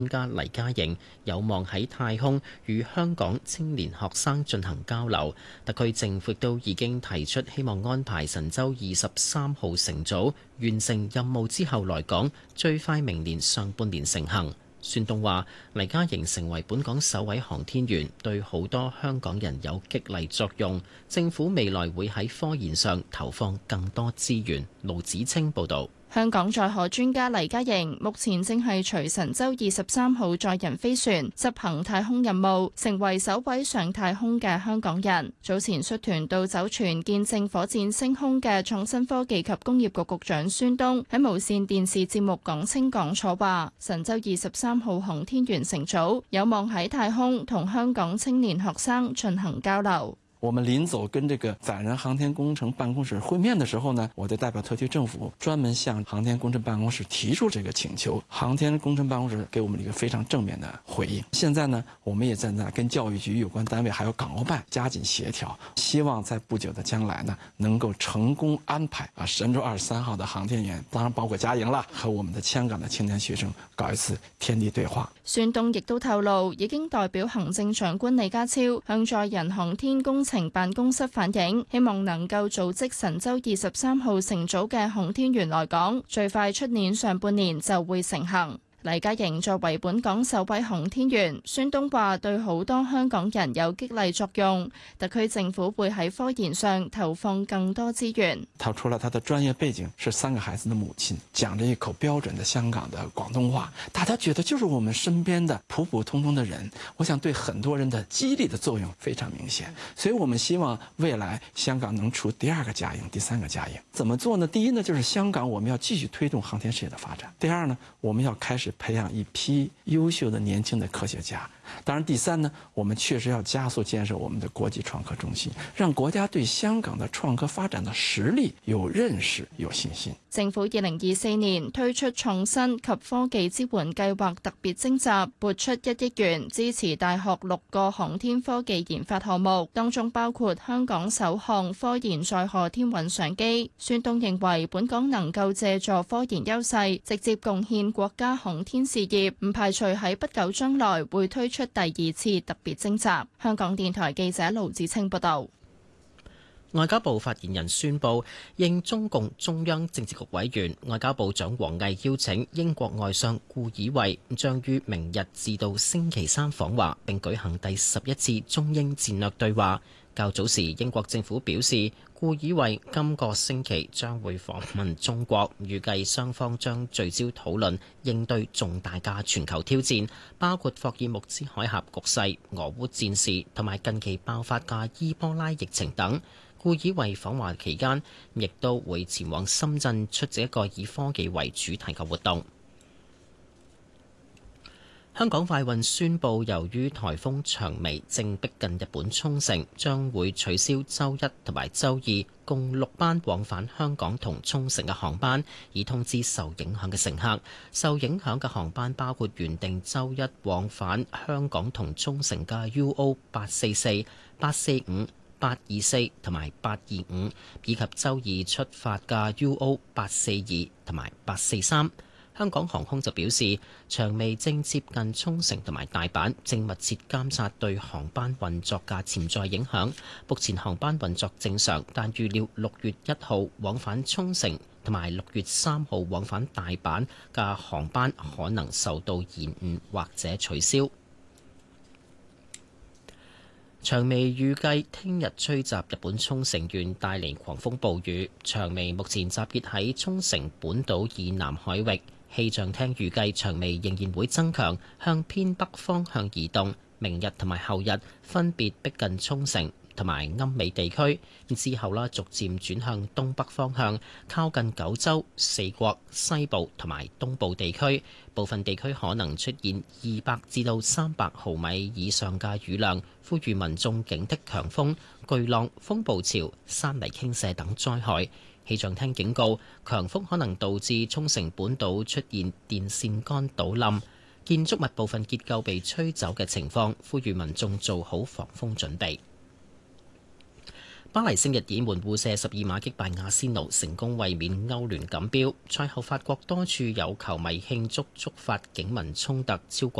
家黎嘉瑩有望喺太空與香港青年學生進行交流。特區政府亦都已經提出希望安排神舟23號乘組完成任務之後來港，最快明年上半年成行。孫東話：黎嘉瑩成為本港首位航天員，對好多香港人有激勵作用。政府未來會喺科研上投放更多資源。盧子清報導。 香港載荷專家黎嘉瑩目前正係隨神舟23號載人飛船執行太空任務，成為首位上太空嘅香港人。早前率團到酒泉見證火箭升空嘅創新科技及工業局局長孫東喺無線電視節目講清講楚話：神舟23號航天員乘組有望喺太空同香港青年學生進行交流。 我們臨走跟這個載人航天工程辦公室會面的時候呢，我就代表特區政府專門向航天工程辦公室提出這個請求，航天工程辦公室給我們一個非常正面的回應。現在呢，我們也在跟教育局有關單位還有港澳辦加緊協調，希望在不久的將來呢，能夠成功安排神舟23號的航天員，當然包括嘉瑩啦，和我們的香港的青年學生搞一次天地對話。 孫東亦都透露，已經代表行政長官李家超向載人航天工程辦公室反映，希望能夠組織神舟23號乘組嘅航天員來港，最快出年上半年就會成行。黎嘉瑩作為本港首位航天員，孫東話對好多香港人有激勵作用。特區政府會喺科研上投放更多資源。 他除了他的專業背景是3個孩子的母親，講着一口標準的香港的廣東話，大家覺得就是我們身邊的普普通通的人，我想對很多人的激勵的作用非常明顯。所以我們希望未來香港能出第2個嘉瑩，第3個嘉瑩。怎麼做呢？第一呢，就是香港我們要繼續推動航天事業的發展。第二呢，我們要開始培養一批優秀的年輕的科學家。當然，第3呢，我們確實要加速建設我們的國際創科中心，讓國家對香港的創科發展的實力有認識、有信心。 政府2024年推出創新及科技支援計劃特別徵集，撥出1億元支持大學6個航天科技研發項目，當中包括香港首項科研載荷天韻相機。孫東認為本港能夠借助科研優勢，直接貢獻國家航天事業，唔排除喺不久將來會推出第2次特別徵集。香港電台記者盧子清報道。 外交部發言人宣布，應中共中央政治局委員、外交部長王毅邀請，英國外相顧爾為將於明日至到星期3訪華，並舉行第11次中英戰略對話。較早時，英國政府表示，顧爾為今個星期將會訪問中國，預計雙方將聚焦討論應對重大嘅全球挑戰，包括霍爾木茲海峽局勢、俄烏戰事同埋近期爆發嘅伊波拉疫情等。顧爾為訪華期間，亦都會前往深圳出席一個以科技為主題嘅活動。香港快運宣布，由於颱風長眉正逼近日本沖繩，將會取消週1同埋週2共6班往返香港同沖繩嘅航班，以通知受影響嘅乘客。受影響嘅航班包括原定週1往返香港同沖繩嘅 UO844、845、824同埋825，以及週2出發嘅 UO842同埋843。香港航空就表示，長眉正接近沖繩同埋大阪，正密切監察對航班運作嘅潛在影響。目前航班運作正常，但預料6月1號往返沖繩同埋6月3號往返大阪嘅航班可能受到延誤或者取消。長眉預計聽日吹襲日本沖繩縣，帶嚟狂風暴雨。長眉目前集結喺沖繩本島以南海域，氣象廳預計長眉仍然會增強，向偏北方向移動。明日同埋後日分別逼近沖繩同埋奄美地區，之後逐漸轉向東北方向，靠近九州、四國、西部同埋東部地區，部分地區可能出現200至到300毫米以上嘅雨量，呼籲民眾警惕強風、巨浪、風暴潮、山泥傾瀉等災害。氣象廳警告，強風可能導致沖繩本島出現電線桿倒冧、建築物部分結構被吹走嘅情況，呼籲民眾做好防風準備。 巴黎聖日耳門互射12碼擊敗阿仙奴，成功衛冕歐聯錦標。賽後法國多處有球迷慶祝，觸發警民衝突超過